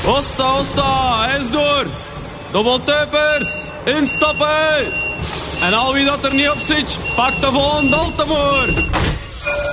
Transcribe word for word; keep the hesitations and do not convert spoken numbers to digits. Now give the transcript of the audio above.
Osta, osta, eens door. Dobbeltuipers, instappen. En al wie dat er niet op zit, pak de volgende Altemoer.